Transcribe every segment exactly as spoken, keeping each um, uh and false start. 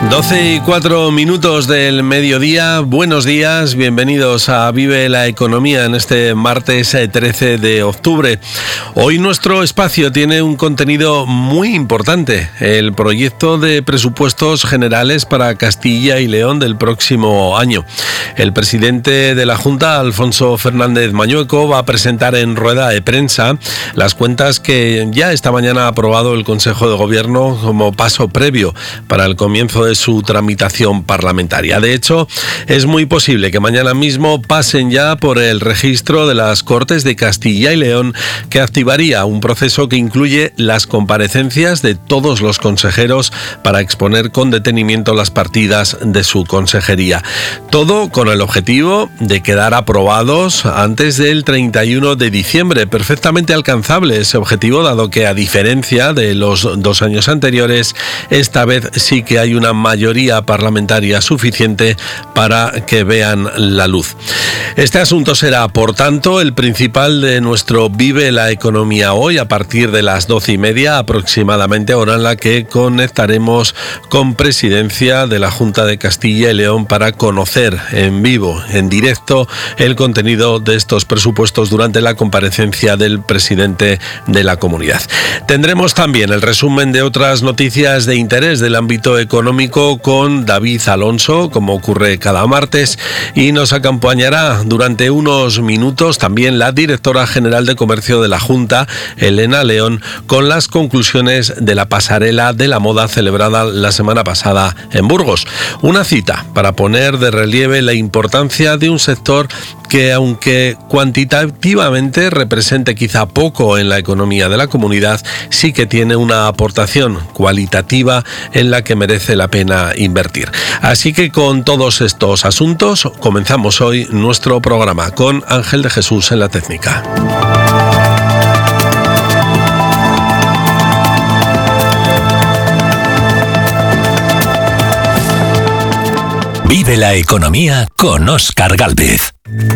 doce y cuatro minutos del mediodía. Buenos días, bienvenidos a Vive la Economía en este martes trece de octubre. Hoy nuestro espacio tiene un contenido muy importante: el proyecto de presupuestos generales para Castilla y León del próximo año. El presidente de la Junta, Alfonso Fernández Mañueco, va a presentar en rueda de prensa las cuentas que ya esta mañana ha aprobado el Consejo de Gobierno como paso previo para el comienzo de su tramitación parlamentaria. De hecho, es muy posible que mañana mismo pasen ya por el registro de las Cortes de Castilla y León, que activaría un proceso que incluye las comparecencias de todos los consejeros para exponer con detenimiento las partidas de su consejería. Todo con el objetivo de quedar aprobados antes del treinta y uno de diciembre. Perfectamente alcanzable ese objetivo, dado que, a diferencia de los dos años anteriores, esta vez sí que hay una mayoría parlamentaria suficiente para que vean la luz. Este asunto será, por tanto, el principal de nuestro Vive la Economía hoy, a partir de las doce y media aproximadamente, hora en la que conectaremos con Presidencia de la Junta de Castilla y León para conocer en vivo, en directo, el contenido de estos presupuestos durante la comparecencia del presidente de la comunidad. Tendremos también el resumen de otras noticias de interés del ámbito económico con David Alonso, como ocurre cada martes, y nos acompañará durante unos minutos también la directora general de Comercio de la Junta, Elena León, con las conclusiones de la pasarela de la moda celebrada la semana pasada en Burgos. Una cita para poner de relieve la importancia de un sector que, aunque cuantitativamente represente quizá poco en la economía de la comunidad, sí que tiene una aportación cualitativa en la que merece la pena invertir. Así que con todos estos asuntos comenzamos hoy nuestro programa con Ángel de Jesús en la técnica. Vive la Economía con Óscar Gálvez.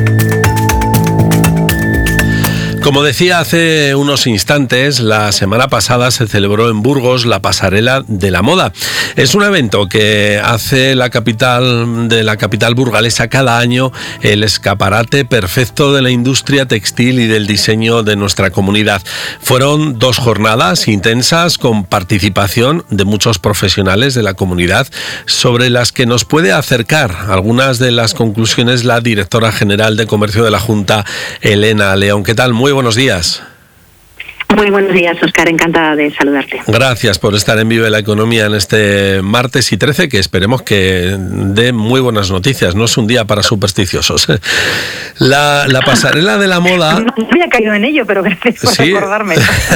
Como decía hace unos instantes, la semana pasada se celebró en Burgos la pasarela de la moda. Es un evento que hace la capital de la capital burgalesa cada año el escaparate perfecto de la industria textil y del diseño de nuestra comunidad. Fueron dos jornadas intensas con participación de muchos profesionales de la comunidad, sobre las que nos puede acercar algunas de las conclusiones la directora general de Comercio de la Junta, Elena León. ¿Qué tal? Muy buenos días. Muy buenos días, Óscar, encantada de saludarte. Gracias por estar en Vive la Economía en este martes y trece, que esperemos que dé muy buenas noticias. No es un día para supersticiosos. La, la pasarela de la moda... No había caído en ello, pero gracias por ¿Sí? recordarme.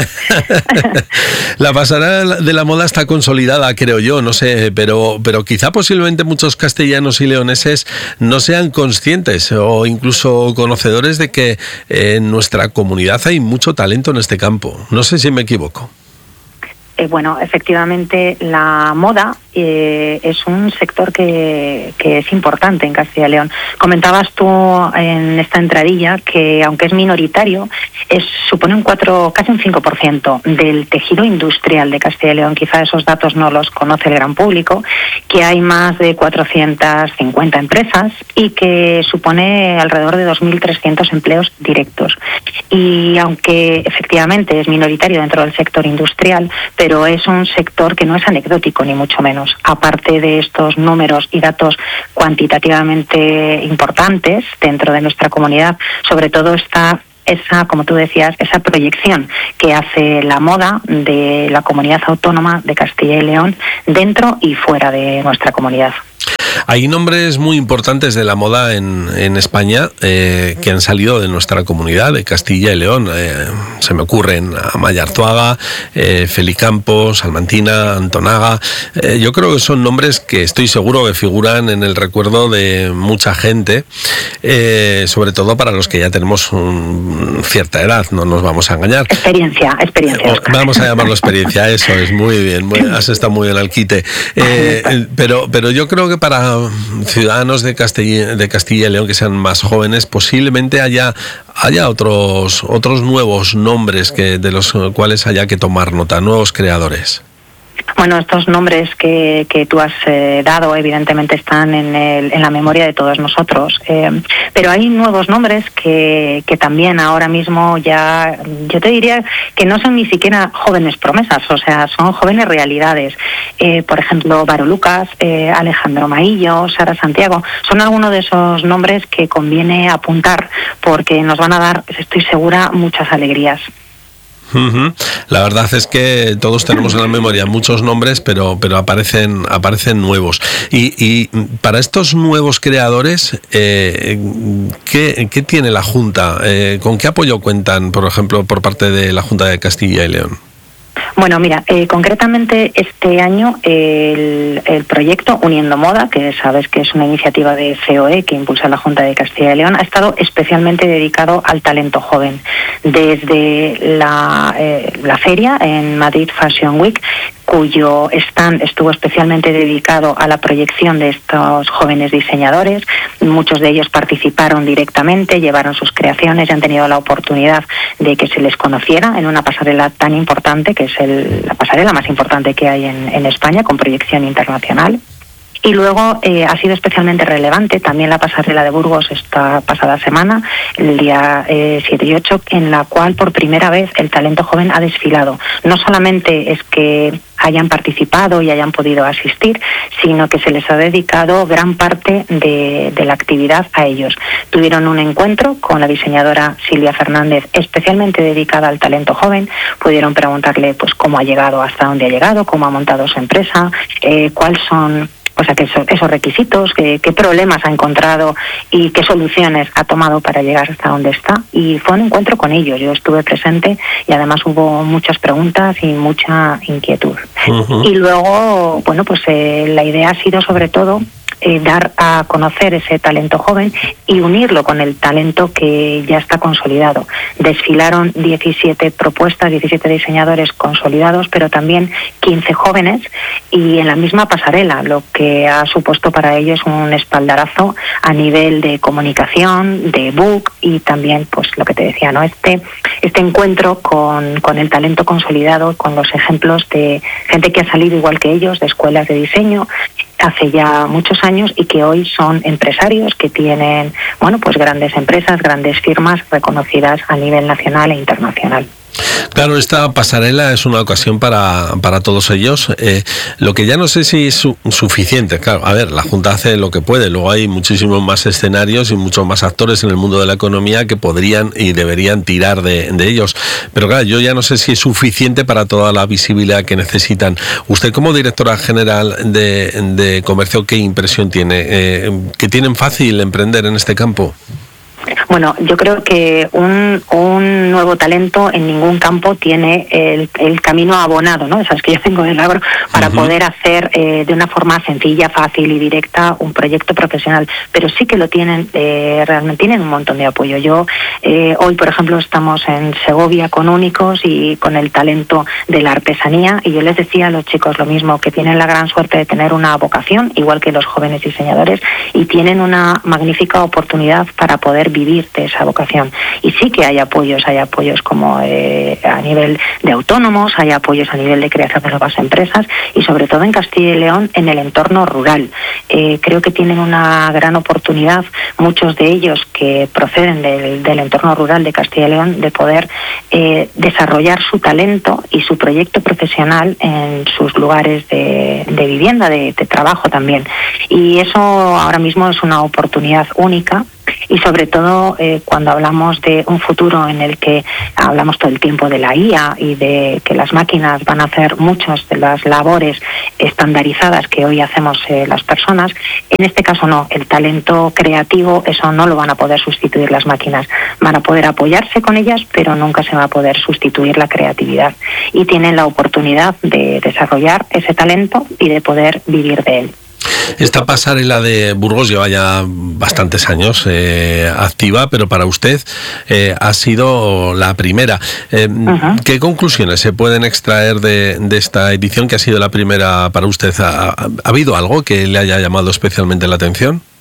La pasarela de la moda está consolidada, creo yo, no sé, pero, pero quizá posiblemente muchos castellanos y leoneses no sean conscientes o incluso conocedores de que en nuestra comunidad hay mucho talento en este campo. No sé si me equivoco. Eh, bueno, efectivamente, la moda eh, es un sector que, que es importante en Castilla y León. Comentabas tú en esta entradilla que, aunque es minoritario, es, supone un cuatro, casi un cinco por ciento del tejido industrial de Castilla y León. Quizá esos datos no los conoce el gran público, que hay más de cuatrocientas cincuenta empresas y que supone alrededor de dos mil trescientos empleos directos. Y aunque efectivamente es minoritario dentro del sector industrial, pero es un sector que no es anecdótico, ni mucho menos. Aparte de estos números y datos cuantitativamente importantes dentro de nuestra comunidad, sobre todo está esa, como tú decías, esa proyección que hace la moda de la comunidad autónoma de Castilla y León dentro y fuera de nuestra comunidad. Hay nombres muy importantes de la moda en, en España eh, que han salido de nuestra comunidad, de Castilla y León. Eh, se me ocurren Amaya Arzuaga, eh, Feli Campos, Salmantina, Antonaga. Eh, yo creo que son nombres que estoy seguro que figuran en el recuerdo de mucha gente, eh, sobre todo para los que ya tenemos un, cierta edad, no nos vamos a engañar. Experiencia, experiencia. Eh, vamos a llamarlo experiencia, eso es, muy bien, muy, has estado muy bien al quite. Eh, pero, pero yo creo que para ciudadanos de Castilla, de Castilla y León que sean más jóvenes, posiblemente haya, haya otros, otros nuevos nombres que, de los cuales haya que tomar nota, nuevos creadores. Bueno, estos nombres que, que tú has eh, dado evidentemente están en, el, en la memoria de todos nosotros, eh, pero hay nuevos nombres que, que también ahora mismo ya, yo te diría que no son ni siquiera jóvenes promesas, o sea, son jóvenes realidades. Eh, por ejemplo, Varo Lucas, eh, Alejandro Maillo, Sara Santiago, son algunos de esos nombres que conviene apuntar porque nos van a dar, estoy segura, muchas alegrías. Uh-huh. La verdad es que todos tenemos en la memoria muchos nombres, pero pero aparecen aparecen nuevos. Y, y para estos nuevos creadores, eh, ¿qué, ¿qué tiene la Junta? Eh, ¿Con qué apoyo cuentan, por ejemplo, por parte de la Junta de Castilla y León? Bueno, mira, eh, concretamente este año el, el proyecto Uniendo Moda, que sabes que es una iniciativa de C O E que impulsa la Junta de Castilla y León, ha estado especialmente dedicado al talento joven. Desde la, eh, la feria en Madrid Fashion Week, cuyo stand estuvo especialmente dedicado a la proyección de estos jóvenes diseñadores. Muchos de ellos participaron directamente, llevaron sus creaciones y han tenido la oportunidad de que se les conociera en una pasarela tan importante, que es el, la pasarela más importante que hay en, en España, con proyección internacional. Y luego eh, ha sido especialmente relevante también la pasarela de Burgos esta pasada semana, el día eh, siete y ocho, en la cual por primera vez el talento joven ha desfilado. No solamente es que hayan participado y hayan podido asistir, sino que se les ha dedicado gran parte de, de la actividad a ellos. Tuvieron un encuentro con la diseñadora Silvia Fernández, especialmente dedicada al talento joven. Pudieron preguntarle pues cómo ha llegado hasta dónde ha llegado, cómo ha montado su empresa, eh, cuáles son... O sea, que eso, esos requisitos, qué, qué problemas ha encontrado y qué soluciones ha tomado para llegar hasta donde está. Y fue un encuentro con ellos. Yo estuve presente y además hubo muchas preguntas y mucha inquietud. Uh-huh. Y luego, bueno, pues eh, la idea ha sido sobre todo Eh, dar a conocer ese talento joven y unirlo con el talento que ya está consolidado. Desfilaron diecisiete propuestas, diecisiete diseñadores consolidados, pero también quince jóvenes y en la misma pasarela, lo que ha supuesto para ellos un espaldarazo a nivel de comunicación, de book y también, pues lo que te decía, ¿no? Este, este encuentro con, con el talento consolidado, con los ejemplos de gente que ha salido igual que ellos, de escuelas de diseño, hace ya muchos años y que hoy son empresarios que tienen, bueno, pues grandes empresas, grandes firmas reconocidas a nivel nacional e internacional. Claro, esta pasarela es una ocasión para, para todos ellos. Eh, lo que ya no sé si es su, suficiente. Claro, a ver, la Junta hace lo que puede. Luego hay muchísimos más escenarios y muchos más actores en el mundo de la economía que podrían y deberían tirar de, de ellos. Pero claro, yo ya no sé si es suficiente para toda la visibilidad que necesitan. Usted, como directora general de, de comercio, ¿qué impresión tiene? Eh, ¿Que tienen fácil emprender en este campo? Bueno, yo creo que un, un nuevo talento en ningún campo tiene el, el camino abonado, ¿no? Sabes que yo vengo del agro para uh-huh. poder hacer eh, de una forma sencilla, fácil y directa un proyecto profesional, pero sí que lo tienen, eh, realmente tienen un montón de apoyo. Yo eh, hoy, por ejemplo, estamos en Segovia con Únicos y con el talento de la artesanía y yo les decía a los chicos lo mismo, que tienen la gran suerte de tener una vocación, igual que los jóvenes diseñadores, y tienen una magnífica oportunidad para poder vivir de esa vocación. Y sí que hay apoyos, hay apoyos como eh, a nivel de autónomos, hay apoyos a nivel de creación de nuevas empresas y sobre todo en Castilla y León en el entorno rural. Eh, creo que tienen una gran oportunidad, muchos de ellos que proceden del, del entorno rural de Castilla y León, de poder eh, desarrollar su talento y su proyecto profesional en sus lugares de, de vivienda, de, de trabajo también. Y eso ahora mismo es una oportunidad única. Y sobre todo eh, cuando hablamos de un futuro en el que hablamos todo el tiempo de la I A y de que las máquinas van a hacer muchas de las labores estandarizadas que hoy hacemos eh, las personas, en este caso no, el talento creativo, eso no lo van a poder sustituir las máquinas, van a poder apoyarse con ellas, pero nunca se va a poder sustituir la creatividad y tienen la oportunidad de desarrollar ese talento y de poder vivir de él. Esta pasarela de Burgos lleva ya bastantes años eh, activa, pero para usted eh, ha sido la primera. Eh, uh-huh. ¿Qué conclusiones se pueden extraer de, de esta edición que ha sido la primera para usted? ¿Ha, ha habido algo que le haya llamado especialmente la atención?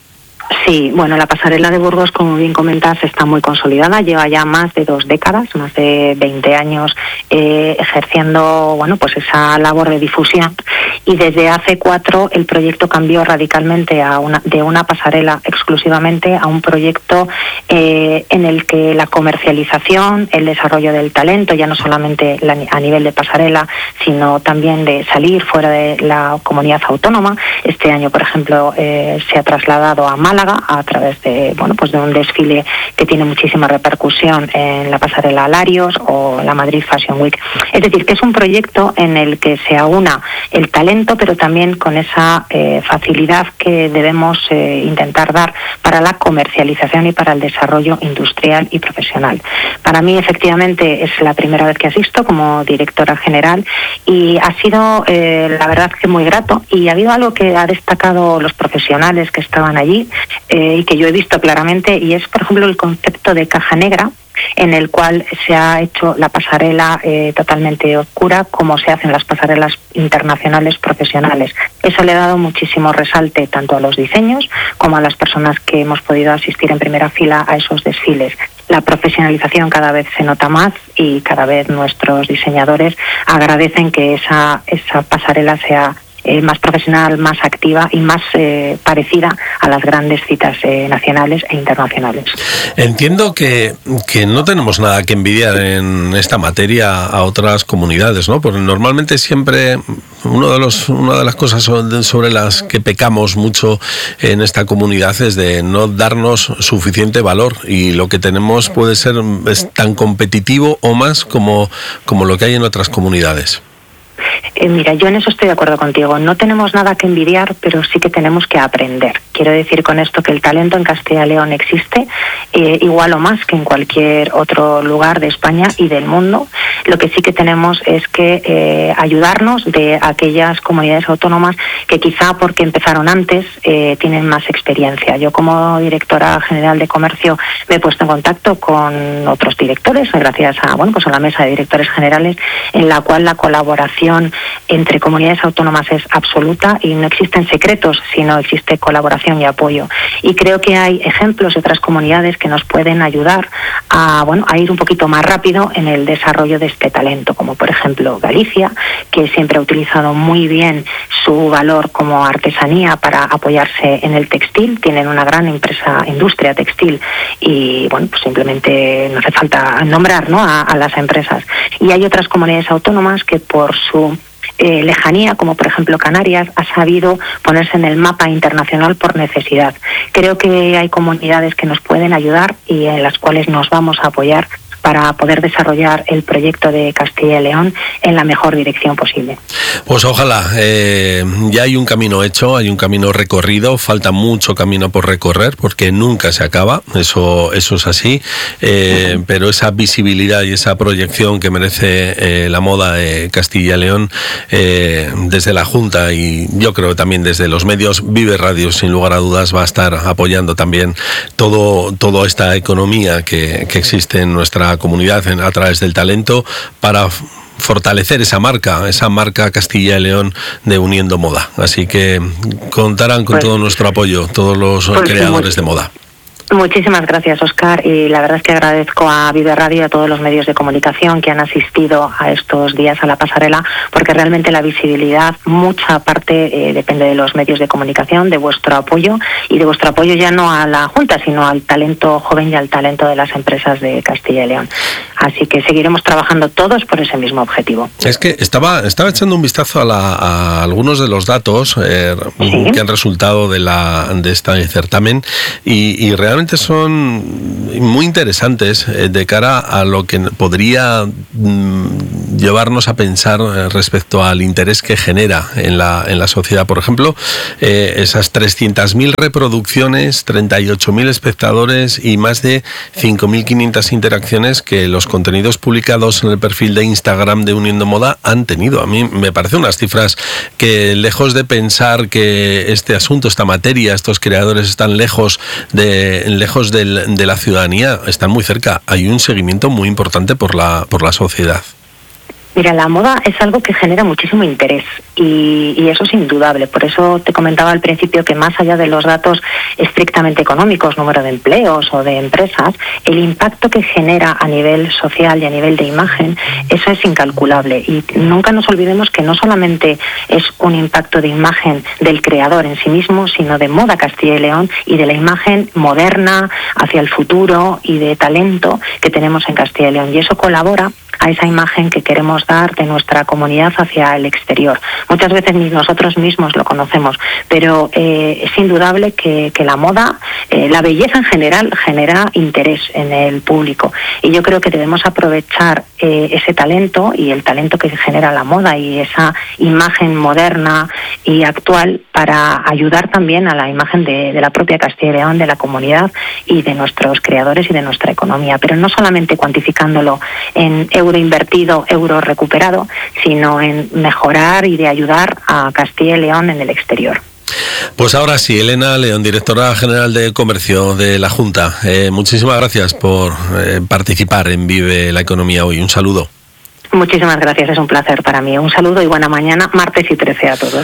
Sí, bueno, la pasarela de Burgos, como bien comentas, está muy consolidada, lleva ya más de dos décadas, más de veinte años eh, ejerciendo, bueno, pues esa labor de difusión, y desde hace cuatro el proyecto cambió radicalmente a una, de una pasarela exclusivamente a un proyecto eh, en el que la comercialización, el desarrollo del talento, ya no solamente la, a nivel de pasarela, sino también de salir fuera de la comunidad autónoma. Este año, por ejemplo, eh, se ha trasladado a Málaga a través de, bueno, pues de un desfile que tiene muchísima repercusión en la pasarela Larios o la Madrid Fashion Week. Es decir, que es un proyecto en el que se aúna el talento, pero también con esa eh, facilidad que debemos eh, intentar dar para la comercialización y para el desarrollo industrial y profesional. Para mí, efectivamente, es la primera vez que asisto como directora general y ha sido, eh, la verdad, que muy grato, y ha habido algo que ha destacado los profesionales que estaban allí eh, y que yo he visto claramente, y es, por ejemplo, el concepto de caja negra, en el cual se ha hecho la pasarela eh, totalmente oscura, como se hacen las pasarelas internacionales profesionales. Eso le ha dado muchísimo resalte tanto a los diseños como a las personas que hemos podido asistir en primera fila a esos desfiles. La profesionalización cada vez se nota más y cada vez nuestros diseñadores agradecen que esa, esa pasarela sea Eh, más profesional, más activa y más eh, parecida a las grandes citas eh, nacionales e internacionales. Entiendo que, que no tenemos nada que envidiar en esta materia a otras comunidades, ¿no? Porque normalmente siempre uno de los, una de las cosas sobre las que pecamos mucho en esta comunidad es de no darnos suficiente valor, y lo que tenemos puede ser es tan competitivo o más como, como lo que hay en otras comunidades. Eh, mira, yo en eso estoy de acuerdo contigo. No tenemos nada que envidiar, pero sí que tenemos que aprender. Quiero decir con esto que el talento en Castilla y León existe, eh, igual o más que en cualquier otro lugar de España y del mundo. Lo que sí que tenemos es que eh, ayudarnos de aquellas comunidades autónomas que quizá porque empezaron antes eh, tienen más experiencia. Yo, como directora general de comercio, me he puesto en contacto con otros directores, gracias a, bueno, pues a la mesa de directores generales, en la cual la colaboración entre comunidades autónomas es absoluta y no existen secretos, sino existe colaboración y apoyo. Y creo que hay ejemplos de otras comunidades que nos pueden ayudar a, bueno, a ir un poquito más rápido en el desarrollo de este talento, como por ejemplo Galicia, que siempre ha utilizado muy bien su valor como artesanía para apoyarse en el textil. Tienen una gran empresa, industria textil, y bueno, pues simplemente no hace falta nombrar, ¿no?, a, a las empresas. Y hay otras comunidades autónomas que por su Eh, lejanía, como por ejemplo Canarias, ha sabido ponerse en el mapa internacional por necesidad. Creo que hay comunidades que nos pueden ayudar y en las cuales nos vamos a apoyar para poder desarrollar el proyecto de Castilla y León en la mejor dirección posible. Pues ojalá, eh, ya hay un camino hecho, hay un camino recorrido, falta mucho camino por recorrer porque nunca se acaba, eso, eso es así, eh, uh-huh. pero esa visibilidad y esa proyección que merece eh, la moda de Castilla y León eh, desde la Junta, y yo creo también desde los medios, Vive Radio sin lugar a dudas va a estar apoyando también todo, toda esta economía que, que existe en nuestra comunidad en, a través del talento, para fortalecer esa marca, esa marca Castilla y León de Uniendo Moda. Así que contarán con pues, todo nuestro apoyo, todos los pues creadores sí, de moda. Muchísimas gracias, Óscar, y la verdad es que agradezco a Vive Radio y a todos los medios de comunicación que han asistido a estos días a la pasarela, porque realmente la visibilidad, mucha parte eh, depende de los medios de comunicación, de vuestro apoyo, y de vuestro apoyo ya no a la Junta, sino al talento joven y al talento de las empresas de Castilla y León. Así que seguiremos trabajando todos por ese mismo objetivo. Es que estaba estaba echando un vistazo a, la, a algunos de los datos eh, ¿Sí? que han resultado de, la, de este certamen, y, y realmente son muy interesantes de cara a lo que podría llevarnos a pensar respecto al interés que genera en la, en la sociedad. Por ejemplo, eh, esas trescientas mil reproducciones, treinta y ocho mil espectadores y más de cinco mil quinientas interacciones que los contenidos publicados en el perfil de Instagram de Uniendo Moda han tenido. A mí me parecen unas cifras que, lejos de pensar que este asunto, esta materia, estos creadores están lejos de lejos del, de la ciudadanía, están muy cerca. Hay un seguimiento muy importante por la por la sociedad. Mira, la moda es algo que genera muchísimo interés y, y eso es indudable. Por eso te comentaba al principio que más allá de los datos estrictamente económicos, número de empleos o de empresas, el impacto que genera a nivel social y a nivel de imagen, eso es incalculable. Y nunca nos olvidemos que no solamente es un impacto de imagen del creador en sí mismo, sino de moda Castilla y León y de la imagen moderna hacia el futuro y de talento que tenemos en Castilla y León. Y eso colabora a esa imagen que queremos dar de nuestra comunidad hacia el exterior. Muchas veces ni nosotros mismos lo conocemos, pero eh, es indudable que, que la moda, eh, la belleza en general, genera interés en el público. Y yo creo que debemos aprovechar eh, ese talento y el talento que genera la moda y esa imagen moderna y actual para ayudar también a la imagen de, de la propia Castilla y León, de la comunidad y de nuestros creadores y de nuestra economía. Pero no solamente cuantificándolo en euros invertido, euro recuperado, sino en mejorar y de ayudar a Castilla y León en el exterior. Pues ahora sí, Elena León, directora general de Comercio de la Junta. Eh, muchísimas gracias por eh, participar en Vive la Economía hoy. Un saludo. Muchísimas gracias, es un placer para mí. Un saludo y buena mañana, martes y trece a todos.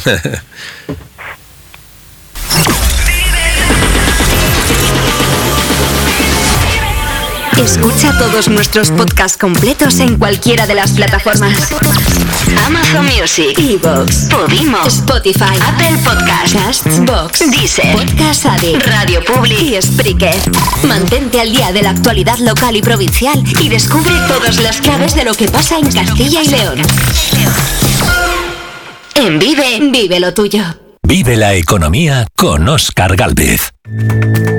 Escucha todos nuestros podcasts completos en cualquiera de las plataformas: Amazon Music, iVoox, Podimo, Spotify, Apple Podcasts, Castbox, Deezer, Podcast Addict, Radio Public y Spreaker. Mantente al día de la actualidad local y provincial y descubre todas las claves de lo que pasa en Castilla y León. En Vive, vive lo tuyo. Vive la Economía con Óscar Gálvez.